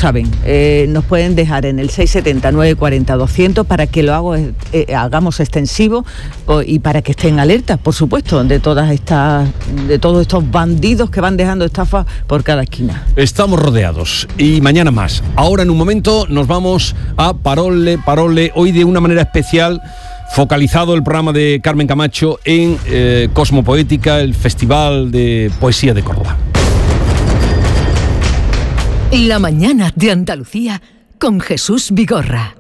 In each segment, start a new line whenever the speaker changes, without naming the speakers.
saben, nos pueden dejar en el 670-940-200 para que lo hagamos extensivo y para que estén alertas, por supuesto, de todos estos bandidos que van dejando estafas por cada esquina.
Estamos rodeados y mañana más. Ahora en un momento nos vamos a Parole, hoy de una manera especial, focalizado el programa de Carmen Camacho en Cosmopoética, el Festival de Poesía de Córdoba.
La mañana de Andalucía con Jesús Vigorra.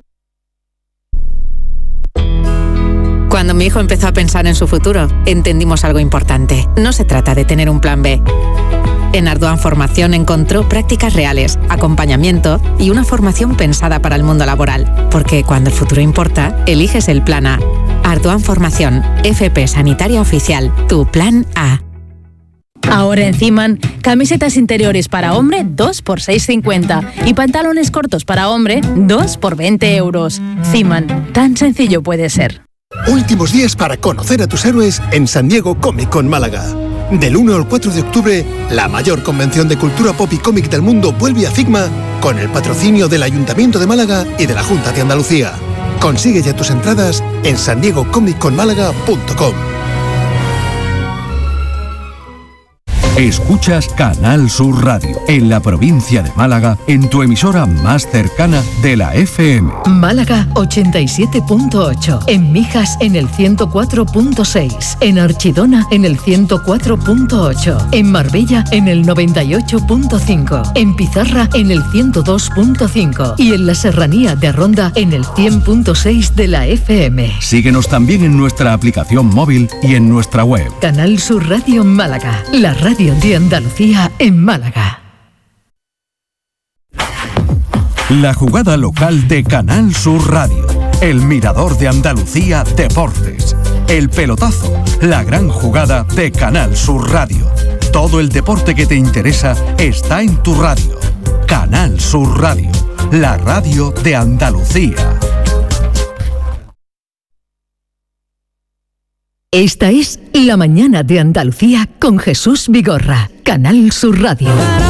Cuando mi hijo empezó a pensar en su futuro, entendimos algo importante. No se trata de tener un plan B. En Ardoan Formación encontró prácticas reales, acompañamiento y una formación pensada para el mundo laboral. Porque cuando el futuro importa, eliges el plan A. Ardoan Formación, FP Sanitaria Oficial, tu plan A.
Ahora en Ziman, camisetas interiores para hombre 2 por 6,50 y pantalones cortos para hombre 2 por 20 euros. Ziman, tan sencillo puede ser.
Últimos días para conocer a tus héroes en San Diego Comic Con Málaga. Del 1 al 4 de octubre, la mayor convención de cultura pop y cómic del mundo vuelve a Figma con el patrocinio del Ayuntamiento de Málaga y de la Junta de Andalucía. Consigue ya tus entradas en sandiegocomiccon.málaga.com.
Escuchas Canal Sur Radio, en la provincia de Málaga, en tu emisora más cercana de la FM.
Málaga 87.8, en Mijas en el 104.6, en Archidona en el 104.8, en Marbella en el 98.5, en Pizarra en el 102.5 y en la Serranía de Ronda en el 100.6 de la FM.
Síguenos también en nuestra aplicación móvil y en nuestra web.
Canal Sur Radio Málaga, la radio de Andalucía en Málaga.
La jugada local de Canal Sur Radio, el Mirador de Andalucía Deportes, el pelotazo, la gran jugada de Canal Sur Radio. Todo el deporte que te interesa está en tu radio. Canal Sur Radio, la radio de Andalucía.
Esta es La Mañana de Andalucía con Jesús Vigorra, Canal Sur Radio.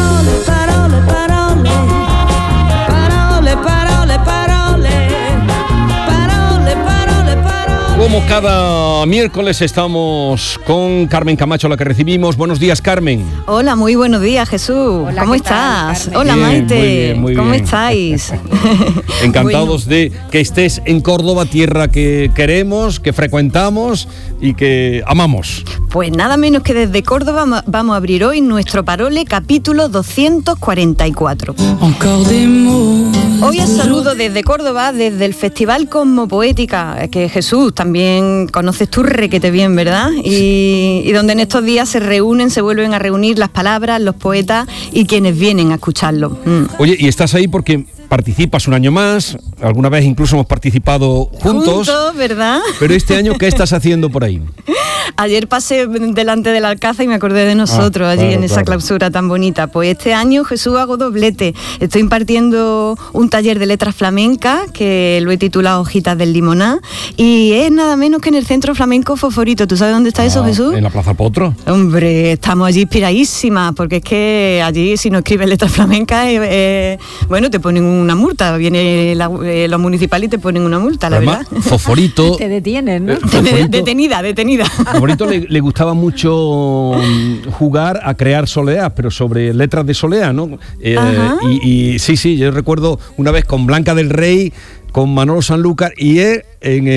Como cada miércoles estamos con Carmen Camacho, la que recibimos. Buenos días, Carmen.
Hola, muy buenos días, Jesús. Hola, ¿cómo estás? Hola,
bien,
Maite.
muy bien.
¿Cómo estáis?
Encantados de que estés en Córdoba, tierra que queremos, que frecuentamos y que amamos.
Pues nada menos que desde Córdoba vamos a abrir hoy nuestro Parole, capítulo 244. Hoy os saludo desde Córdoba, desde el Festival Cosmopoética, que Jesús también conoces tú requete bien, ¿verdad? Y donde en estos días se vuelven a reunir las palabras, los poetas y quienes vienen a escucharlo.
Oye, y estás ahí porque participas un año más, alguna vez incluso hemos participado juntos,
¿verdad?
Pero este año, ¿qué estás haciendo por ahí?
Ayer pasé delante del Alcázar y me acordé de nosotros allí en esa clausura tan bonita. Pues este año, Jesús, hago doblete. Estoy impartiendo un taller de letras flamencas que lo he titulado Hojitas del Limoná y es nada menos que en el Centro Flamenco Fosforito. ¿Tú sabes dónde está eso, Jesús?
En la Plaza Potro.
Hombre, estamos allí inspiradísimas porque es que allí si no escribes letras flamencas, bueno, te ponen una multa. Viene los municipales y te ponen una multa, la
además,
verdad.
Fosforito.
Te detienen, ¿no?
Detenida.
Fosforito le gustaba mucho jugar a crear soleá, pero sobre letras de soleá, ¿no? Y sí, yo recuerdo una vez con Blanca del Rey, con Manolo Sanlúcar y en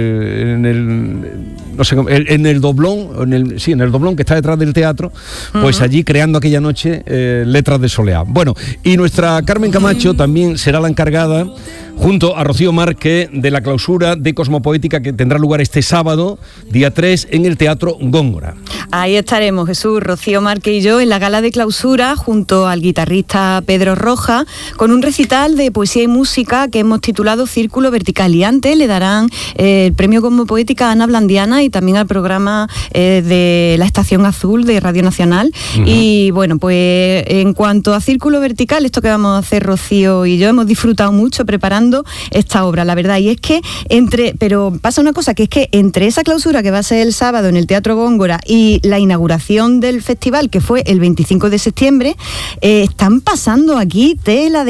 el doblón, en el doblón que está detrás del teatro, pues allí creando aquella noche letras de soleá. Bueno, y nuestra Carmen Camacho también será la encargada, junto a Rocío Márquez, de la clausura de Cosmopoética que tendrá lugar este sábado, día 3, en el Teatro Góngora.
Ahí estaremos, Jesús, Rocío Márquez y yo, en la gala de clausura, junto al guitarrista Pedro Rojas, con un recital de poesía y música que hemos titulado Círculo Vertical. Y antes le darán el premio Cosmopoética a Ana Blandiana y también al programa de la Estación Azul de Radio Nacional. Y bueno, pues en cuanto a Círculo Vertical, esto que vamos a hacer Rocío y yo, hemos disfrutado mucho preparando esta obra, la verdad. Y es que pero pasa una cosa, que es que entre esa clausura que va a ser el sábado en el Teatro Góngora y la inauguración del festival, que fue el 25 de septiembre, están pasando aquí tela de